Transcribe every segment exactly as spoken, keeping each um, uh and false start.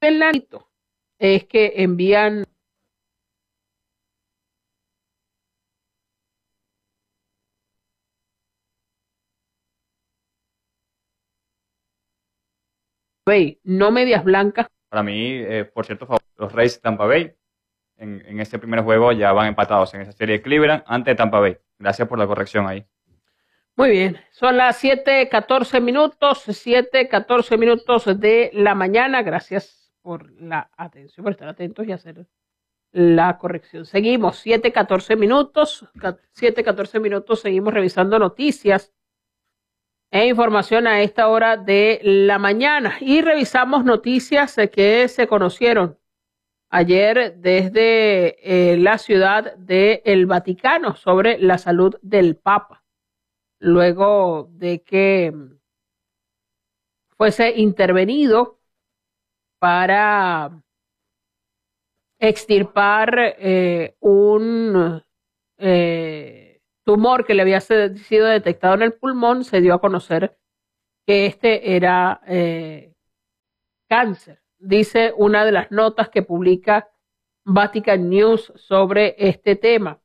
pelanito es que envían Bay, no medias blancas. Para mí, eh, por cierto, los Rays de Tampa Bay en, en este primer juego ya van empatados en esa serie de Cleveland ante Tampa Bay. Gracias por la corrección ahí. Muy bien, son las siete catorce minutos, siete catorce minutos de la mañana. Gracias por la atención, por estar atentos y hacer la corrección. Seguimos, siete catorce minutos, siete catorce minutos, seguimos revisando noticias e información a esta hora de la mañana y revisamos noticias que se conocieron ayer desde eh, la ciudad de el Vaticano sobre la salud del Papa, luego de que fuese intervenido para extirpar eh, un eh, tumor que le había sido detectado en el pulmón. Se dio a conocer que este era eh, cáncer, dice una de las notas que publica Vatican News sobre este tema.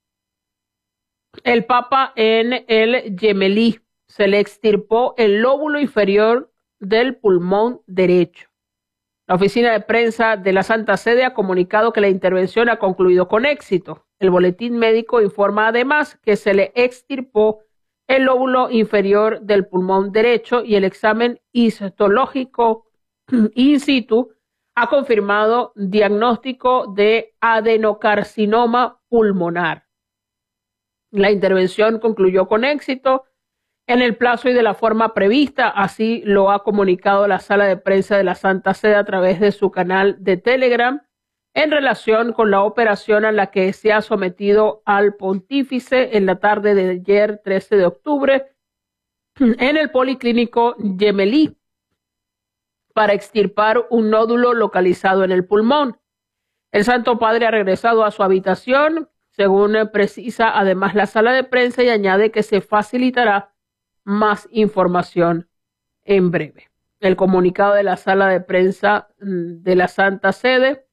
El Papa en el Gemelli se le extirpó el lóbulo inferior del pulmón derecho. La oficina de prensa de la Santa Sede ha comunicado que la intervención ha concluido con éxito. El boletín médico informa además que se le extirpó el lóbulo inferior del pulmón derecho y el examen histológico in situ ha confirmado diagnóstico de adenocarcinoma pulmonar. La intervención concluyó con éxito en el plazo y de la forma prevista, así lo ha comunicado la sala de prensa de la Santa Sede a través de su canal de Telegram, en relación con la operación a la que se ha sometido al pontífice en la tarde de ayer, trece de octubre, en el Policlínico Gemelli, para extirpar un nódulo localizado en el pulmón. El Santo Padre ha regresado a su habitación, según precisa además la sala de prensa, y añade que se facilitará más información en breve. El comunicado de la sala de prensa de la Santa Sede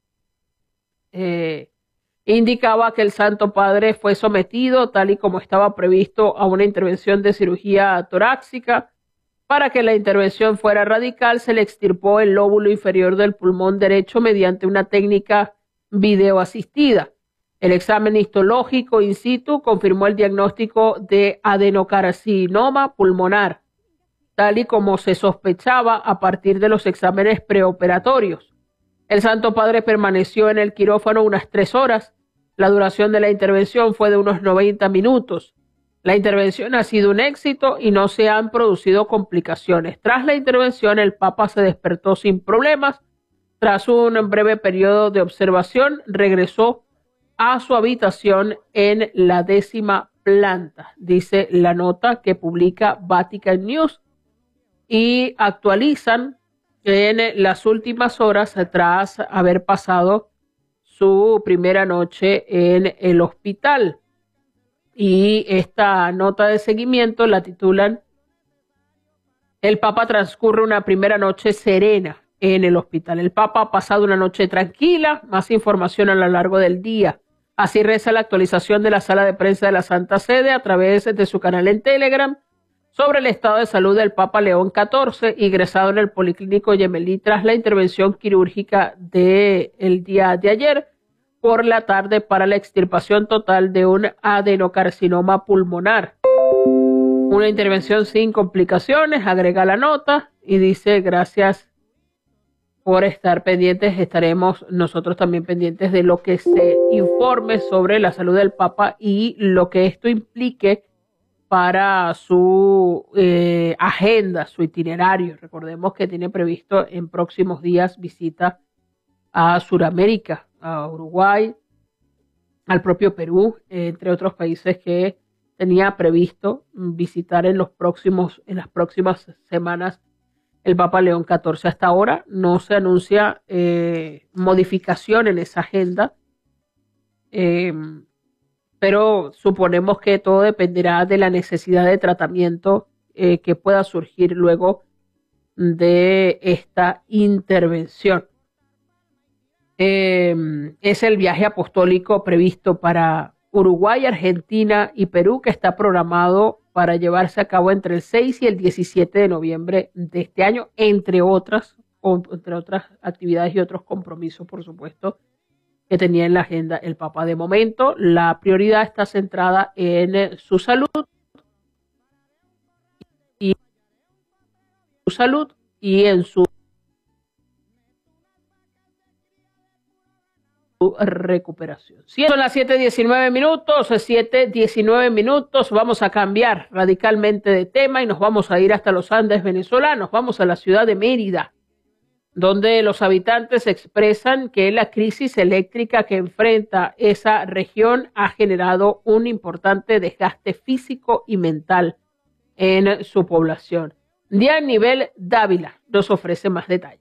eh, indicaba que el Santo Padre fue sometido, tal y como estaba previsto, a una intervención de cirugía torácica. Para que la intervención fuera radical, se le extirpó el lóbulo inferior del pulmón derecho mediante una técnica videoasistida. El examen histológico in situ confirmó el diagnóstico de adenocarcinoma pulmonar, tal y como se sospechaba a partir de los exámenes preoperatorios. El Santo Padre permaneció en el quirófano unas tres horas. La duración de la intervención fue de unos noventa minutos. La intervención ha sido un éxito y no se han producido complicaciones. Tras la intervención, el Papa se despertó sin problemas. Tras un breve periodo de observación, regresó a su habitación en la décima planta, dice la nota que publica Vatican News, y actualizan en las últimas horas tras haber pasado su primera noche en el hospital. Y esta nota de seguimiento la titulan: el Papa transcurre una primera noche serena en el hospital. El Papa ha pasado una noche tranquila. Más información a lo largo del día. Así reza la actualización de la sala de prensa de la Santa Sede a través de su canal en Telegram sobre el estado de salud del Papa León catorce, ingresado en el Policlínico Gemelli tras la intervención quirúrgica del día de ayer por la tarde para la extirpación total de un adenocarcinoma pulmonar. Una intervención sin complicaciones, agrega la nota, y dice: gracias por estar pendientes. Estaremos nosotros también pendientes de lo que se informe sobre la salud del Papa y lo que esto implique para su eh, agenda, su itinerario. Recordemos que tiene previsto en próximos días visita a Sudamérica, a Uruguay, al propio Perú, eh, entre otros países que tenía previsto visitar en los próximos, en las próximas semanas el Papa León catorce. Hasta ahora no se anuncia eh, modificación en esa agenda, eh, pero suponemos que todo dependerá de la necesidad de tratamiento eh, que pueda surgir luego de esta intervención. eh, es el viaje apostólico previsto para Uruguay, Argentina y Perú, que está programado para llevarse a cabo entre el seis y el diecisiete de noviembre de este año, entre otras, entre otras actividades y otros compromisos, por supuesto, que tenía en la agenda el Papa. De momento, la prioridad está centrada en su salud y su salud y en su recuperación. Si son las siete diecinueve minutos, siete diecinueve minutos, vamos a cambiar radicalmente de tema y nos vamos a ir hasta los Andes venezolanos. Vamos a la ciudad de Mérida, donde los habitantes expresan que la crisis eléctrica que enfrenta esa región ha generado un importante desgaste físico y mental en su población. Dianibel Dávila nos ofrece más detalles.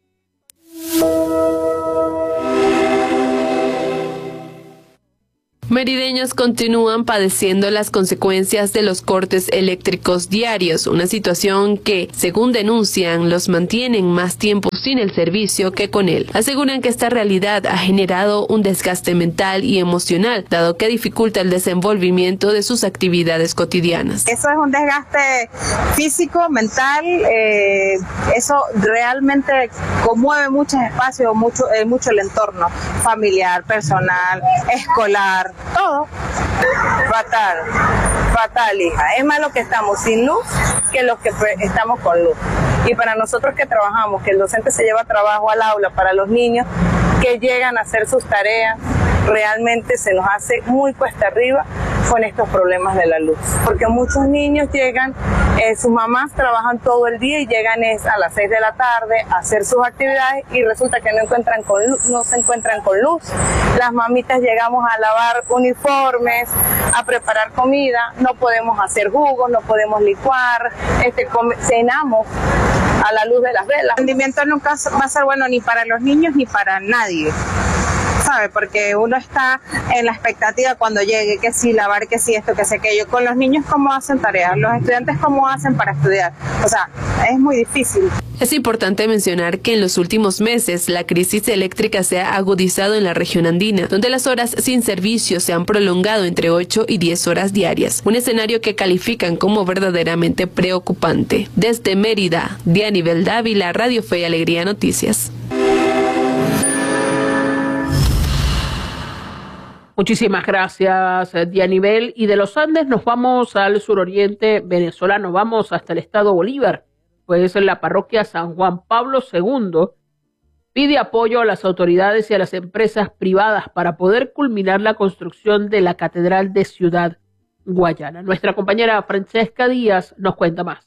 Merideños continúan padeciendo las consecuencias de los cortes eléctricos diarios, una situación que, según denuncian, los mantienen más tiempo sin el servicio que con él. Aseguran que esta realidad ha generado un desgaste mental y emocional, dado que dificulta el desenvolvimiento de sus actividades cotidianas. Eso es un desgaste físico, mental, eh, eso realmente conmueve muchos espacios, mucho, eh, mucho el entorno familiar, personal, escolar. Todo. Fatal, fatal, hija. Es más lo que estamos sin luz que los que estamos con luz. Y para nosotros que trabajamos, que el docente se lleva trabajo al aula para los niños que llegan a hacer sus tareas, realmente se nos hace muy cuesta arriba con estos problemas de la luz. Porque muchos niños llegan, eh, sus mamás trabajan todo el día y llegan es a las seis de la tarde a hacer sus actividades y resulta que no encuentran con luz, no se encuentran con luz. Las mamitas llegamos a lavar uniformes, a preparar comida, no podemos hacer jugos, no podemos licuar, este, come, cenamos a la luz de las velas. El rendimiento nunca va a ser bueno ni para los niños ni para nadie, ¿sabe? Porque uno está en la expectativa cuando llegue, que sí, lavar, que sí, esto, que sé aquello. Con los niños, ¿cómo hacen tareas? Los estudiantes, ¿cómo hacen para estudiar? O sea, es muy difícil. Es importante mencionar que en los últimos meses la crisis eléctrica se ha agudizado en la región andina, donde las horas sin servicio se han prolongado entre ocho y diez horas diarias, un escenario que califican como verdaderamente preocupante. Desde Mérida, Dianibel Dávila, Radio Fe y Alegría Noticias. Muchísimas gracias, Dianibel. Y de los Andes nos vamos al suroriente venezolano, vamos hasta el estado Bolívar, pues la parroquia San Juan Pablo segundo pide apoyo a las autoridades y a las empresas privadas para poder culminar la construcción de la Catedral de Ciudad Guayana. Nuestra compañera Francesca Díaz nos cuenta más.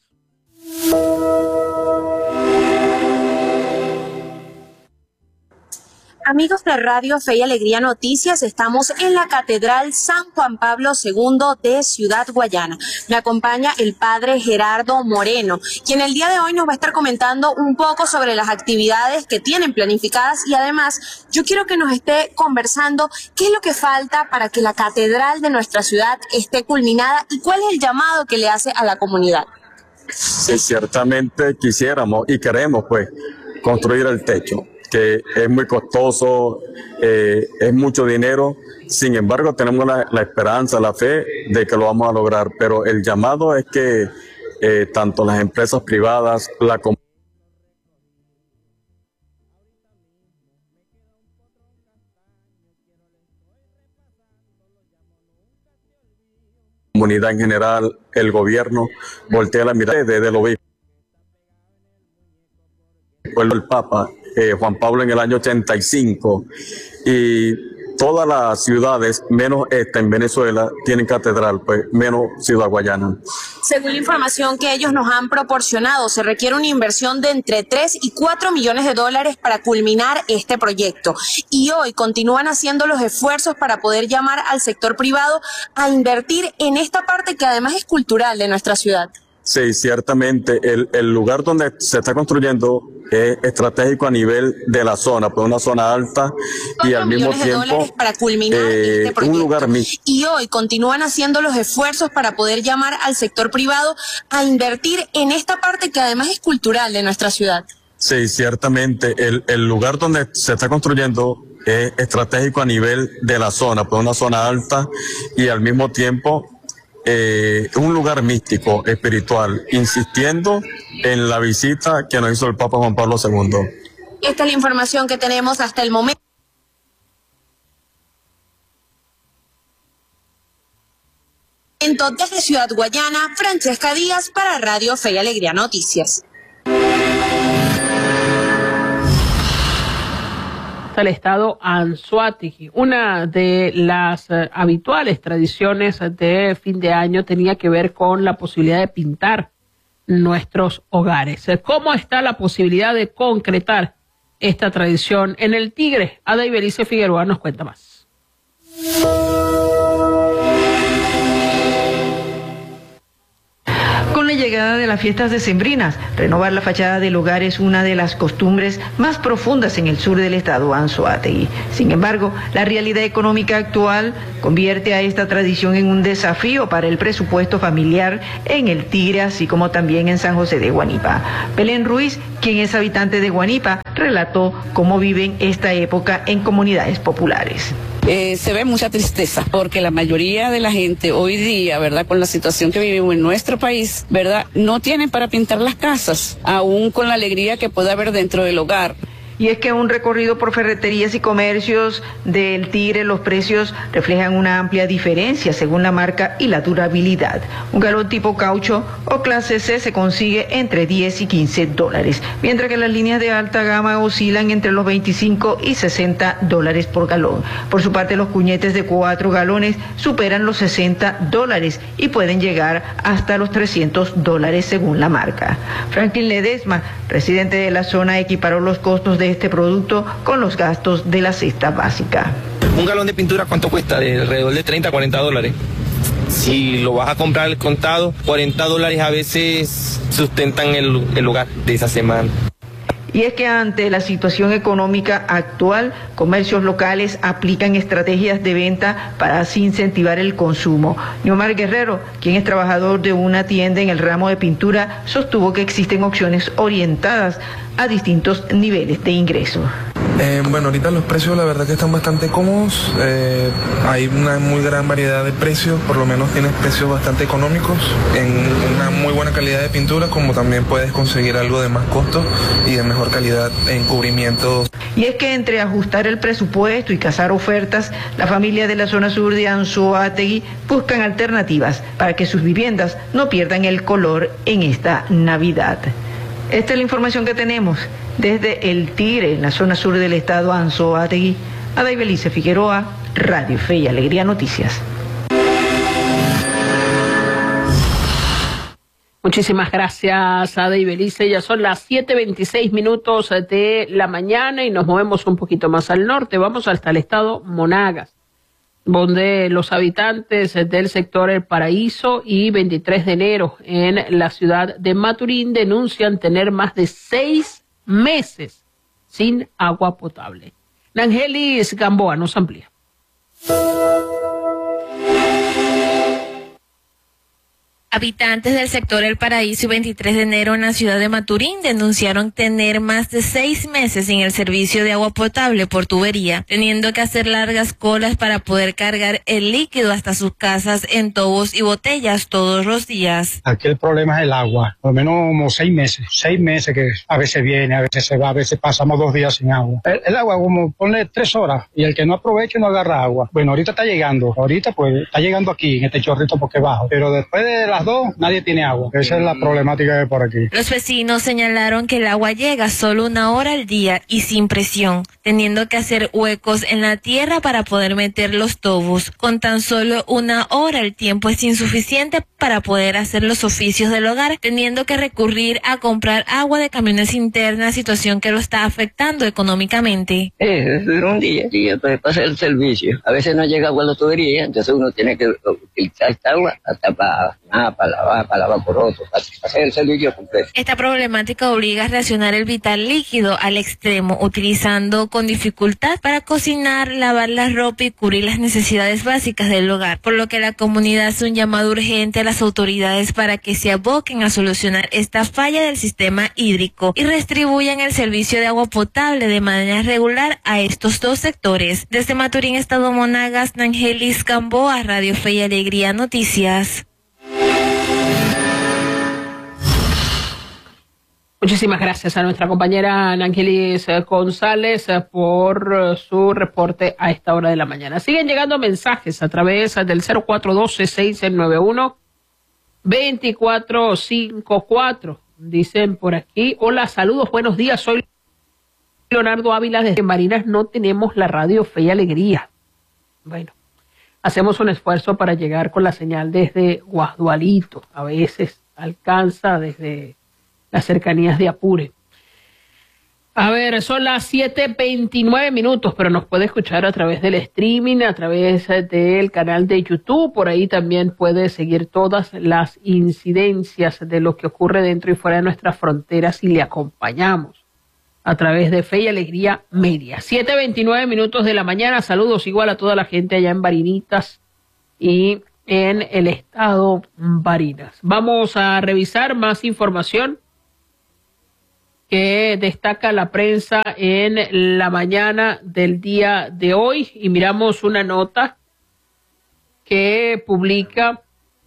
Amigos de Radio Fe y Alegría Noticias, estamos en la Catedral San Juan Pablo segundo de Ciudad Guayana. Me acompaña el padre Gerardo Moreno, quien el día de hoy nos va a estar comentando un poco sobre las actividades que tienen planificadas y además yo quiero que nos esté conversando qué es lo que falta para que la catedral de nuestra ciudad esté culminada y cuál es el llamado que le hace a la comunidad. Sí, ciertamente quisiéramos y queremos pues construir el techo, que es muy costoso, eh, es mucho dinero. Sin embargo, tenemos la, la esperanza, la fe de que lo vamos a lograr, pero el llamado es que eh, tanto las empresas privadas, la comunidad en general, el gobierno, voltea la mirada desde el obispo, el Papa, Eh, Juan Pablo en el año ochenta y cinco, y todas las ciudades, menos esta en Venezuela, tienen catedral, pues menos Ciudad Guayana. Según la información que ellos nos han proporcionado, se requiere una inversión de entre tres y cuatro millones de dólares para culminar este proyecto. Y hoy continúan haciendo los esfuerzos para poder llamar al sector privado a invertir en esta parte que además es cultural de nuestra ciudad. Sí, ciertamente el, el lugar donde se está construyendo es estratégico a nivel de la zona, pues una zona alta y al mismo tiempo para culminar eh, este proyecto. Un lugar mixto. Y hoy continúan haciendo los esfuerzos para poder llamar al sector privado a invertir en esta parte que además es cultural de nuestra ciudad. Sí, ciertamente. El, el lugar donde se está construyendo es estratégico a nivel de la zona, pues una zona alta y al mismo tiempo eh, un lugar místico, espiritual, insistiendo en la visita que nos hizo el Papa Juan Pablo segundo. Esta es la información que tenemos hasta el momento. Desde Ciudad Guayana, Francesca Díaz para Radio Fe y Alegría Noticias. El estado Anzoátegui. Una de las eh, habituales tradiciones de fin de año tenía que ver con la posibilidad de pintar nuestros hogares. ¿Cómo está la posibilidad de concretar esta tradición en el Tigre? Ada Ibelice Figueroa nos cuenta más. Con la llegada de las fiestas decembrinas, renovar la fachada del hogar es una de las costumbres más profundas en el sur del estado Anzoátegui. Sin embargo, la realidad económica actual convierte a esta tradición en un desafío para el presupuesto familiar en el Tigre, así como también en San José de Guanipa. Belén Ruiz, quien es habitante de Guanipa, relató cómo viven esta época en comunidades populares. Eh, se ve mucha tristeza porque la mayoría de la gente hoy día, ¿verdad? Con la situación que vivimos en nuestro país, ¿verdad? No tienen para pintar las casas, aún con la alegría que puede haber dentro del hogar. Y es que un recorrido por ferreterías y comercios del Tigre, los precios reflejan una amplia diferencia según la marca y la durabilidad. Un galón tipo caucho o clase C se consigue entre diez y quince dólares, mientras que las líneas de alta gama oscilan entre los veinticinco y sesenta dólares por galón. Por su parte, los cuñetes de cuatro galones superan los sesenta dólares y pueden llegar hasta los trescientos dólares según la marca. Franklin Ledesma, residente de la zona, equiparó los costos de este producto con los gastos de la cesta básica. Un galón de pintura, ¿cuánto cuesta? De alrededor de treinta a cuarenta dólares. Si lo vas a comprar al contado, cuarenta dólares a veces sustentan el, el hogar de esa semana. Y es que ante la situación económica actual, comercios locales aplican estrategias de venta para así incentivar el consumo. Neomar Guerrero, quien es trabajador de una tienda en el ramo de pintura, sostuvo que existen opciones orientadas a distintos niveles de ingreso. Eh, bueno, ahorita los precios la verdad que están bastante cómodos, eh, hay una muy gran variedad de precios, por lo menos tienes precios bastante económicos, en una muy buena calidad de pintura, como también puedes conseguir algo de más costo y de mejor calidad en cubrimientos. Y es que entre ajustar el presupuesto y cazar ofertas, la familia de la zona sur de Anzoátegui buscan alternativas para que sus viviendas no pierdan el color en esta Navidad. Esta es la información que tenemos desde el Tigre, en la zona sur del estado Anzoátegui. Ada Ibelice Figueroa, Radio Fe y Alegría Noticias. Muchísimas gracias, Ada Ibelice. Ya son las siete veintiséis minutos de la mañana y nos movemos un poquito más al norte. Vamos hasta el estado Monagas, donde los habitantes del sector El Paraíso y veintitrés de enero en la ciudad de Maturín denuncian tener más de seis meses sin agua potable. Nangelis Gamboa nos amplía. Habitantes del sector El Paraíso y veintitrés de enero en la ciudad de Maturín denunciaron tener más de seis meses sin el servicio de agua potable por tubería, teniendo que hacer largas colas para poder cargar el líquido hasta sus casas en tobos y botellas todos los días. Aquí el problema es el agua, por lo menos como seis meses, seis meses que a veces viene, a veces se va, a veces pasamos dos días sin agua. El, el agua como ponle tres horas y el que no aproveche no agarra agua. Bueno, ahorita está llegando, ahorita pues está llegando aquí en este chorrito porque bajo, pero después de las dos nadie tiene agua. Esa es la problemática de por aquí. Los vecinos señalaron que el agua llega solo una hora al día y sin presión, teniendo que hacer huecos en la tierra para poder meter los tobos. Con tan solo una hora el tiempo es insuficiente para poder hacer los oficios del hogar, teniendo que recurrir a comprar agua de camiones internas, situación que lo está afectando económicamente. Eh, es un día y después pasa el servicio. A veces no llega agua a la tubería, entonces uno tiene que utilizar esta agua hasta para, ah, para lavar, para lavar por otro, para hacer el servicio completo. Esta problemática obliga a racionar el vital líquido al extremo, utilizando con dificultad para cocinar, lavar la ropa y cubrir las necesidades básicas del hogar, por lo que la comunidad hace un llamado urgente a las autoridades para que se aboquen a solucionar esta falla del sistema hídrico y distribuyan el servicio de agua potable de manera regular a estos dos sectores. Desde Maturín, Estado Monagas, Nangelis Gamboa, Radio Fe y Alegría Noticias. Muchísimas gracias a nuestra compañera Nangelis González por su reporte a esta hora de la mañana. Siguen llegando mensajes a través del cero cuatro uno dos, seis nueve uno, dos cuatro cinco cuatro. Dicen por aquí, hola, saludos, buenos días, soy Leonardo Ávila desde Marinas, no tenemos la radio Fe y Alegría. Bueno, hacemos un esfuerzo para llegar con la señal desde Guasdualito, a veces alcanza desde las cercanías de Apure. A ver, son las siete veintinueve minutos, pero nos puede escuchar a través del streaming, a través del canal de YouTube. Por ahí también puede seguir todas las incidencias de lo que ocurre dentro y fuera de nuestras fronteras y le acompañamos a través de Fe y Alegría Media. siete veintinueve minutos de la mañana. Saludos igual a toda la gente allá en Barinitas y en el estado Barinas. Vamos a revisar más información que destaca la prensa en la mañana del día de hoy y miramos una nota que publica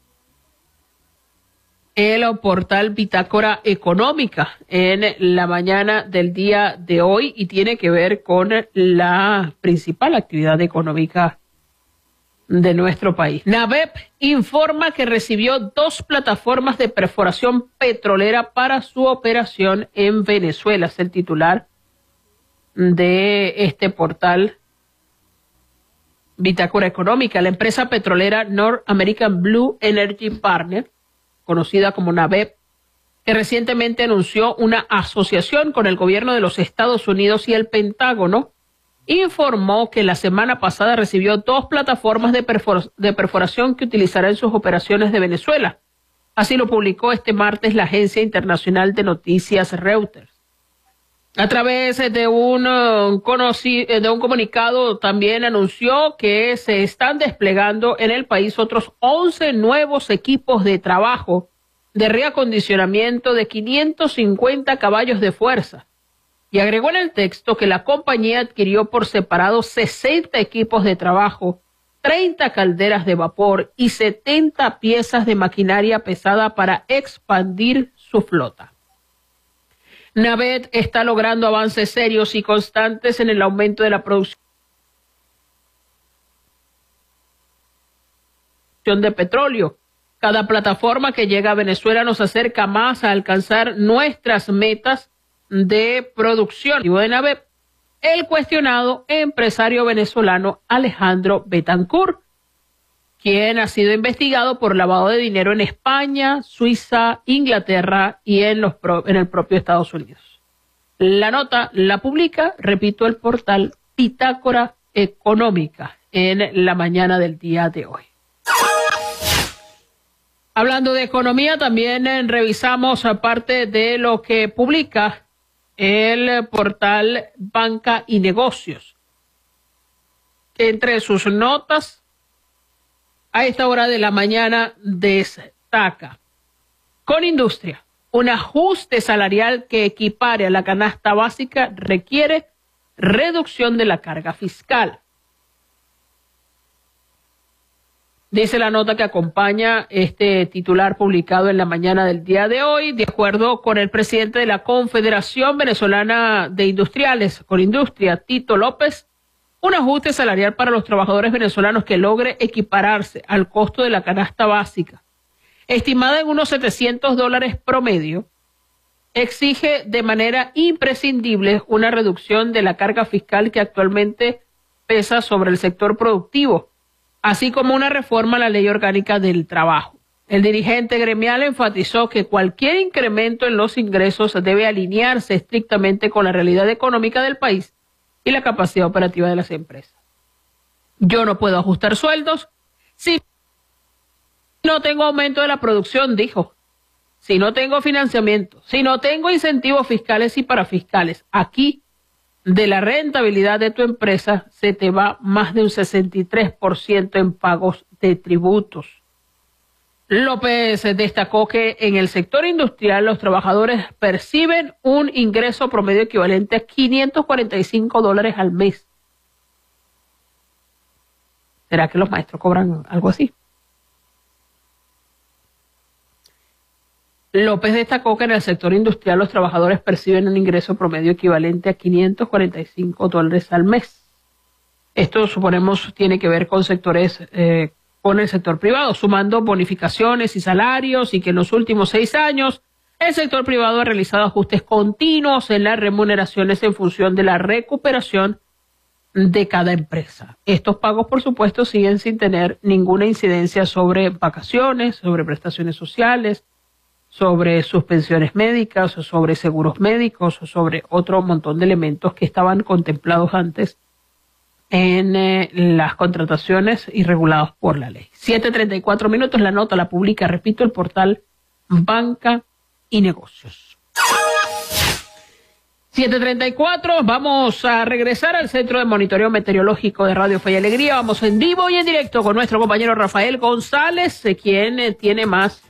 el portal Bitácora Económica en la mañana del día de hoy y tiene que ver con la principal actividad económica de nuestro país. NABEP informa que recibió dos plataformas de perforación petrolera para su operación en Venezuela. Es el titular de este portal Bitácora Económica. La empresa petrolera North American Blue Energy Partner, conocida como NABEP, que recientemente anunció una asociación con el gobierno de los Estados Unidos y el Pentágono, informó que la semana pasada recibió dos plataformas de, perfor- de perforación que utilizará en sus operaciones de Venezuela. Así lo publicó este martes la agencia internacional de noticias Reuters. A través de un, uh, conoci- de un comunicado también anunció que se están desplegando en el país otros once nuevos equipos de trabajo de reacondicionamiento de quinientos cincuenta caballos de fuerza. Y agregó en el texto que la compañía adquirió por separado sesenta equipos de trabajo, treinta calderas de vapor y setenta piezas de maquinaria pesada para expandir su flota. NABEP está logrando avances serios y constantes en el aumento de la producción de petróleo. Cada plataforma que llega a Venezuela nos acerca más a alcanzar nuestras metas de producción. De NABEP, el cuestionado empresario venezolano Alejandro Betancourt, quien ha sido investigado por lavado de dinero en España, Suiza, Inglaterra y en, los pro, en el propio Estados Unidos. La nota la publica, repito, el portal Bitácora Económica en la mañana del día de hoy. Hablando de economía, también eh, revisamos aparte de lo que publica el portal Banca y Negocios. Entre sus notas, a esta hora de la mañana destaca: con industria, un ajuste salarial que equipare a la canasta básica requiere reducción de la carga fiscal. Dice la nota que acompaña este titular publicado en la mañana del día de hoy. De acuerdo con el presidente de la Confederación Venezolana de Industriales, Conindustria, Tito López, un ajuste salarial para los trabajadores venezolanos que logre equipararse al costo de la canasta básica, estimada en unos setecientos dólares promedio, exige de manera imprescindible una reducción de la carga fiscal que actualmente pesa sobre el sector productivo, así como una reforma a la Ley Orgánica del Trabajo. El dirigente gremial enfatizó que cualquier incremento en los ingresos debe alinearse estrictamente con la realidad económica del país y la capacidad operativa de las empresas. Yo no puedo ajustar sueldos si no tengo aumento de la producción, dijo, si no tengo financiamiento, si no tengo incentivos fiscales y parafiscales. Aquí de la rentabilidad de tu empresa se te va más de un sesenta y tres por ciento en pagos de tributos. López destacó que en el sector industrial los trabajadores perciben un ingreso promedio equivalente a quinientos cuarenta y cinco dólares al mes. ¿Será que los maestros cobran algo así? López destacó que en el sector industrial los trabajadores perciben un ingreso promedio equivalente a quinientos cuarenta y cinco dólares al mes. Esto, suponemos, tiene que ver con sectores, eh, con el sector privado, sumando bonificaciones y salarios, y que en los últimos seis años el sector privado ha realizado ajustes continuos en las remuneraciones en función de la recuperación de cada empresa. Estos pagos, por supuesto, siguen sin tener ninguna incidencia sobre vacaciones, sobre prestaciones sociales, sobre suspensiones médicas, o sobre seguros médicos, o sobre otro montón de elementos que estaban contemplados antes en eh, las contrataciones y regulados por la ley. siete treinta y cuatro minutos, la nota la publica, repito, el portal Banca y Negocios. siete treinta y cuatro, vamos a regresar al Centro de Monitoreo Meteorológico de Radio Fe y Alegría. Vamos en vivo y en directo con nuestro compañero Rafael González, quien eh, tiene más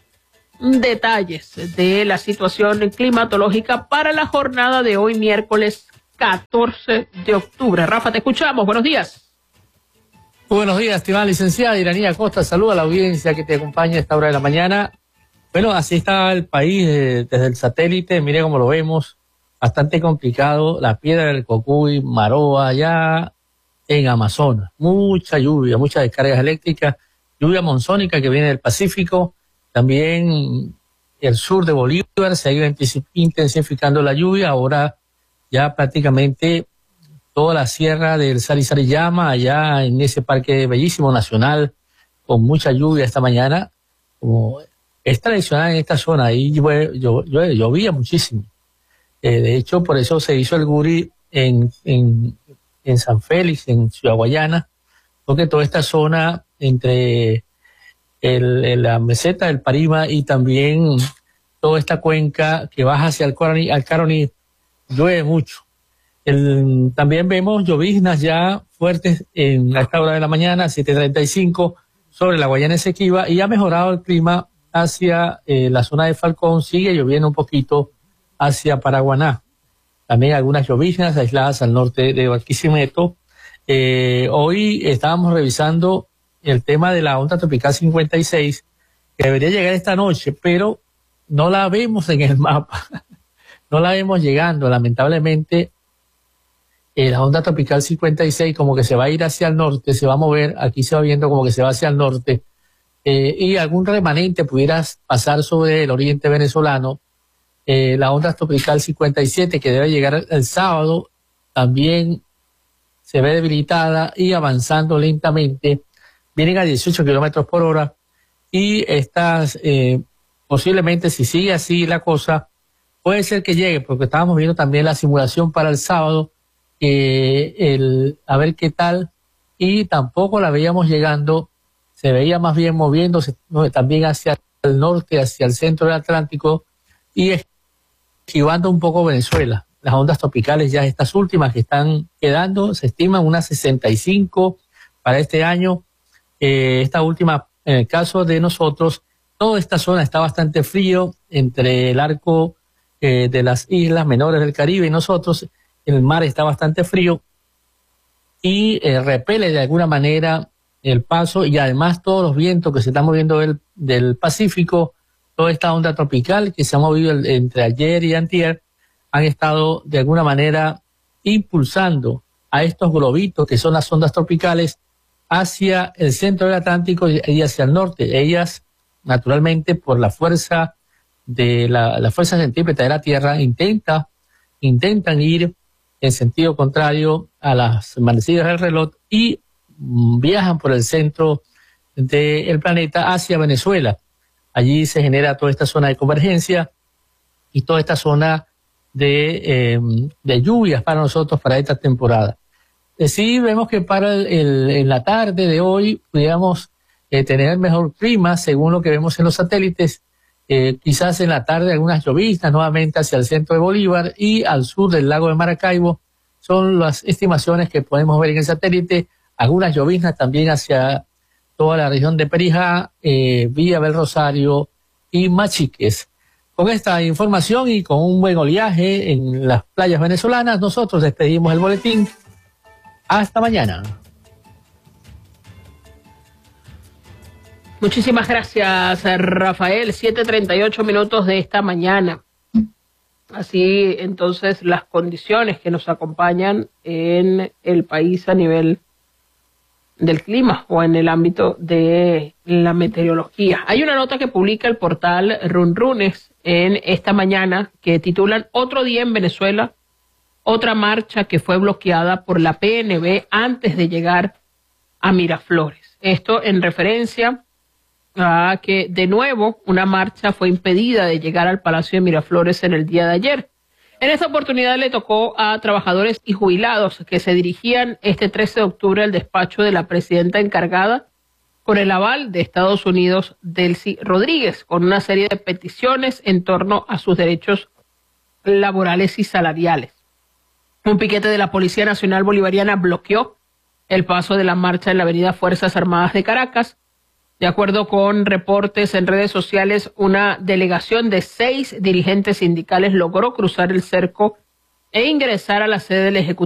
detalles de la situación climatológica para la jornada de hoy, miércoles catorce de octubre. Rafa, te escuchamos. Buenos días. Muy buenos días, estimada licenciada Iranía Costa. Saluda a la audiencia que te acompaña a esta hora de la mañana. Bueno, así está el país eh, desde el satélite. Mire cómo lo vemos. Bastante complicado. La Piedra del Cocuy, Maroa, ya en Amazonas. Mucha lluvia, muchas descargas eléctricas. Lluvia monzónica que viene del Pacífico. También el sur de Bolívar se ha ido intensificando la lluvia. Ahora ya prácticamente toda la sierra del Sarisariyama, allá en ese parque bellísimo nacional, con mucha lluvia esta mañana, como es tradicional en esta zona. Ahí llueve, llueve, llovía muchísimo. Eh, de hecho, por eso se hizo el Guri en, en, en San Félix, en Ciudad Guayana, porque toda esta zona entre El, el, la meseta del Parima y también toda esta cuenca que baja hacia el Caroni, al Caroni, llueve mucho. El, también vemos lloviznas ya fuertes en a esta hora de la mañana, siete treinta y cinco, sobre la Guayana Esequiba, y ha mejorado el clima hacia eh, la zona de Falcón. Sigue lloviendo un poquito hacia Paraguaná. También algunas lloviznas aisladas al norte de Barquisimeto. Eh, hoy estábamos revisando el tema de la onda tropical cincuenta y seis, que debería llegar esta noche, pero no la vemos en el mapa, no la vemos llegando. Lamentablemente, eh, la onda tropical cincuenta y seis como que se va a ir hacia el norte, se va a mover, aquí se va viendo como que se va hacia el norte, eh, y algún remanente pudiera pasar sobre el oriente venezolano. Eh, la onda tropical cincuenta y siete, que debe llegar el sábado, también se ve debilitada y avanzando lentamente. Vienen a dieciocho kilómetros por hora, y estas, eh, posiblemente, si sigue así la cosa, puede ser que llegue, porque estábamos viendo también la simulación para el sábado, eh, el, a ver qué tal, y tampoco la veíamos llegando, se veía más bien moviéndose, ¿no?, también hacia el norte, hacia el centro del Atlántico, y esquivando un poco Venezuela. Las ondas tropicales, ya estas últimas que están quedando, se estiman unas sesenta y cinco para este año. Eh, esta última, en el caso de nosotros, toda esta zona está bastante frío, entre el arco eh, de las islas menores del Caribe y nosotros, el mar está bastante frío y eh, repele de alguna manera el paso, y además todos los vientos que se están moviendo del, del Pacífico, toda esta onda tropical que se ha movido el, entre ayer y antier, han estado de alguna manera impulsando a estos globitos que son las ondas tropicales hacia el centro del Atlántico y hacia el norte. Ellas, naturalmente, por la fuerza de la, la fuerza centrípeta de la Tierra, intenta, intentan ir en sentido contrario a las manecillas del reloj y mm, viajan por el centro del planeta hacia Venezuela. Allí se genera toda esta zona de convergencia y toda esta zona de, eh, de lluvias para nosotros para esta temporada. Sí, vemos que para el, el, en la tarde de hoy pudiéramos eh, tener mejor clima, según lo que vemos en los satélites. Eh, quizás en la tarde algunas lloviznas nuevamente hacia el centro de Bolívar y al sur del lago de Maracaibo, son las estimaciones que podemos ver en el satélite. Algunas lloviznas también hacia toda la región de Perijá, eh, Villa del Rosario y Machiques. Con esta información y con un buen oleaje en las playas venezolanas, nosotros despedimos el boletín. Hasta mañana. Muchísimas gracias, Rafael. siete treinta y ocho minutos de esta mañana. Así, entonces, las condiciones que nos acompañan en el país a nivel del clima o en el ámbito de la meteorología. Hay una nota que publica el portal Runrunes en esta mañana que titulan Otro día en Venezuela, otra marcha que fue bloqueada por la P N V antes de llegar a Miraflores. Esto en referencia a que de nuevo una marcha fue impedida de llegar al Palacio de Miraflores en el día de ayer. En esta oportunidad le tocó a trabajadores y jubilados que se dirigían este trece de octubre al despacho de la presidenta encargada con el aval de Estados Unidos, Delcy Rodríguez, con una serie de peticiones en torno a sus derechos laborales y salariales. Un piquete de la Policía Nacional Bolivariana bloqueó el paso de la marcha en la avenida Fuerzas Armadas de Caracas. De acuerdo con reportes en redes sociales, una delegación de seis dirigentes sindicales logró cruzar el cerco e ingresar a la sede del Ejecutivo